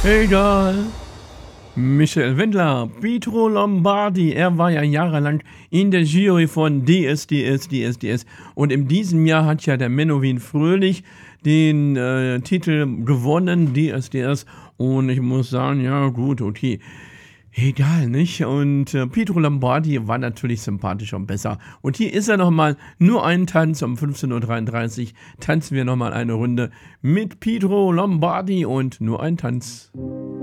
Egal. Michael Wendler, Pietro Lombardi, er war ja jahrelang in der Jury von DSDS. Und in diesem Jahr hat ja der Menowin Fröhlich den Titel gewonnen, DSDS. Und ich muss sagen, ja gut, okay. Egal, nicht? Und Pietro Lombardi war natürlich sympathischer und besser. Und hier ist er nochmal, nur ein Tanz um 15:33 Uhr. Tanzen wir nochmal eine Runde mit Pietro Lombardi und nur ein Tanz.